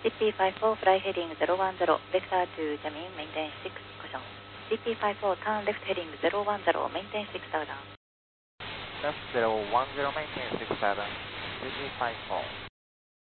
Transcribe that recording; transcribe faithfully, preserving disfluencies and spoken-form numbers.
シーピーファイブフォー fly heading zero one zero, vector to Jamin, maintain six, caution. シーピーファイブフォー turn left heading zero one zero, maintain six thousand. Left zero one zero, maintain six seven, C P five four.